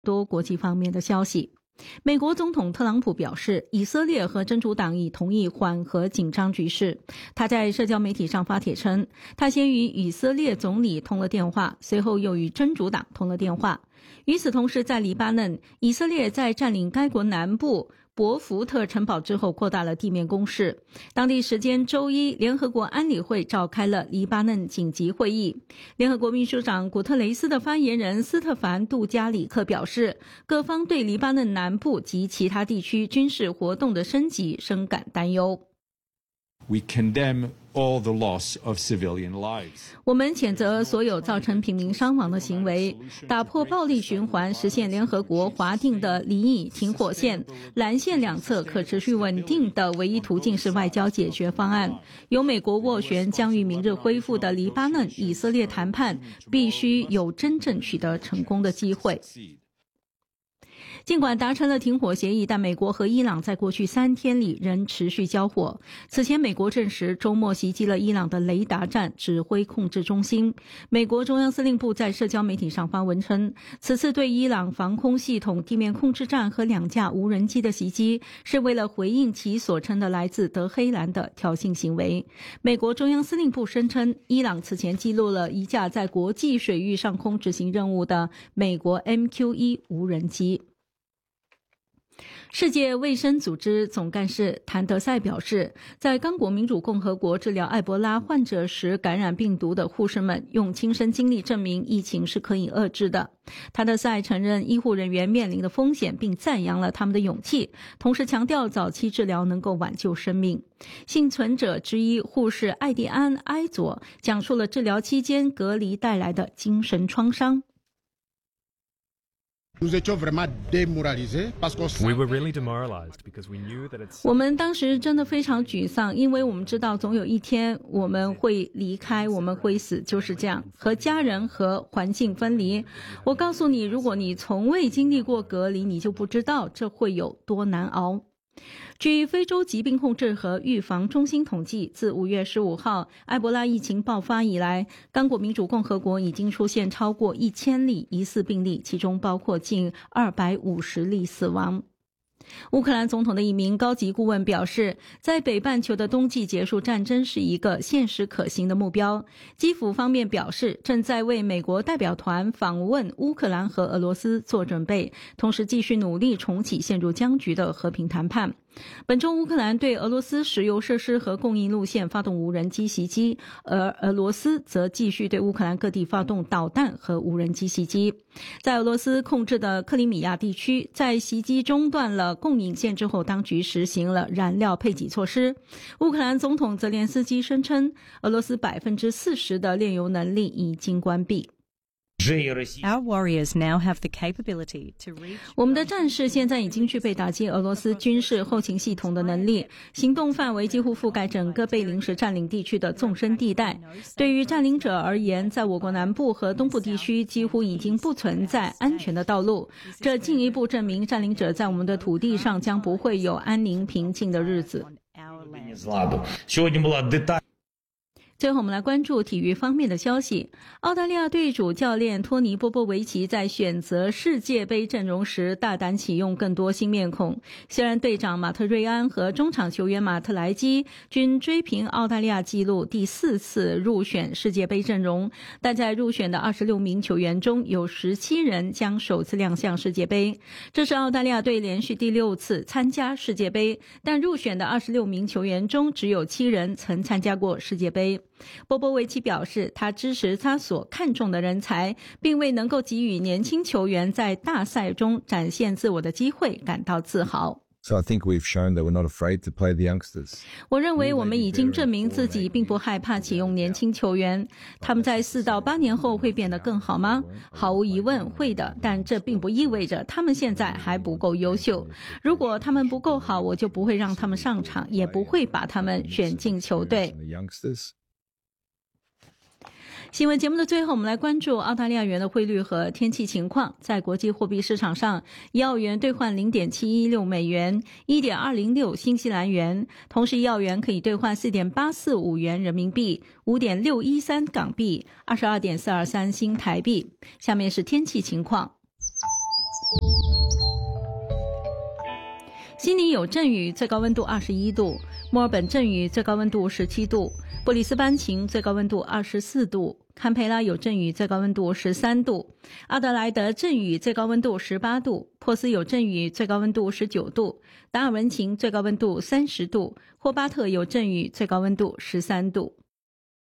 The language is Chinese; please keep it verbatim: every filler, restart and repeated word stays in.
多国际方面的消息。美国总统特朗普表示，以色列和真主党已同意缓和紧张局势。他在社交媒体上发帖称，他先与以色列总理通了电话，随后又与真主党通了电话。与此同时，在黎巴嫩，以色列在占领该国南部博福特城堡之后扩大了地面攻势。当地时间周一，联合国安理会召开了黎巴嫩紧急会议。联合国秘书长古特雷斯的发言人斯特凡·杜加里克表示，各方对黎巴嫩南部及其他地区军事活动的升级深感担忧。 We condemn all the loss of civilian lives. 我们谴责所有造成平民伤亡的行为，打破暴力循环，实现联合国划定的离以停火线，蓝线两侧可持续稳定的唯一途径是外交解决方案。由美国斡旋将于明日恢复的黎巴嫩以色列谈判，必须有真正取得成功的机会。尽管达成了停火协议，但美国和伊朗在过去三天里仍持续交火。此前，美国证实周末袭击了伊朗的雷达站指挥控制中心。美国中央司令部在社交媒体上发文称，此次对伊朗防空系统地面控制站和两架无人机的袭击，是为了回应其所称的来自德黑兰的挑衅行为。美国中央司令部声称，伊朗此前击落了一架在国际水域上空执行任务的美国 M Q 一 无人机。世界卫生组织总干事谭德赛表示，在刚果民主共和国治疗埃博拉患者时感染病毒的护士们用亲身经历证明疫情是可以遏制的。谭德赛承认医护人员面临的风险，并赞扬了他们的勇气，同时强调早期治疗能够挽救生命。幸存者之一护士艾迪安·埃佐讲述了治疗期间隔离带来的精神创伤。 We were really demoralized because we knew that it's 我们当时真的非常沮丧，因为我们知道总有一天我们会离开，我们会死，就是这样，和家人和环境分离。我告诉你，如果你从未经历过隔离，你就不知道这会有多难熬。据非洲疾病控制和预防中心统计，自五月十五号埃博拉疫情爆发以来，刚果民主共和国已经出现超过一千例疑似病例，其中包括近二百五十例死亡。乌克兰总统的一名高级顾问表示，在北半球的冬季结束战争是一个现实可行的目标。基辅方面表示，正在为美国代表团访问乌克兰和俄罗斯做准备，同时继续努力重启陷入僵局的和平谈判。本周乌克兰对俄罗斯石油设施和供应路线发动无人机袭击，而俄罗斯则继续对乌克兰各地发动导弹和无人机袭击。在俄罗斯控制的克里米亚地区，在袭击中断了供应线之后，当局实行了燃料配给措施。乌克兰总统泽连斯基声称，俄罗斯 百分之四十 的炼油能力已经关闭。 Our warriors now have the capability to reach 我们的战士现在已经具备打击俄罗斯军事后勤系统的能力，行动范围几乎覆盖整个被临时占领地区的纵深地带。对于占领者而言，在我国南部和东部地区几乎已经不存在安全的道路，这进一步证明占领者在我们的土地上将不会有安宁平静的日子。最后我们来关注体育方面的消息。澳大利亚队主教练托尼·波波维奇在选择世界杯阵容时大胆启用更多新面孔。虽然队长马特瑞安和中场球员马特莱基均追平澳大利亚纪录第四次入选世界杯阵容，但在入选的二十六名球员中有十七人将首次亮相世界杯。这是澳大利亚队连续第六次参加世界杯，但入选的二十六名球员中只有七人曾参加过世界杯。波波维奇表示，他支持他所看重的人才，并为能够给予年轻球员在大赛中展现自我的机会感到自豪。 So I think we've shown that we're not afraid to play the youngsters. 我认为我们已经证明自己并不害怕启用年轻球员。他们在四到八年后会变得更好吗？毫无疑问会的，但这并不意味着他们现在还不够优秀。如果他们不够好，我就不会让他们上场，也不会把他们选进球队。新闻节目的最后，我们来关注澳大利亚元的汇率和天气情况。在国际货币市场上，一澳元兑换 零点七一六 美元， 一点二零六 新西兰元，同时一澳元可以兑换 四点八四五 元人民币， 五点六一三 港币， 二十二点四二三 新台币。下面是天气情况。 悉尼有阵雨，最高温度二十一度；墨尔本阵雨，最高温度十七度；布里斯班晴，最高温度二十四度；堪培拉有阵雨，最高温度十三度；阿德莱德阵雨，最高温度十八度；珀斯有阵雨，最高温度十九度；达尔文晴，最高温度三十度；霍巴特有阵雨，最高温度十三度。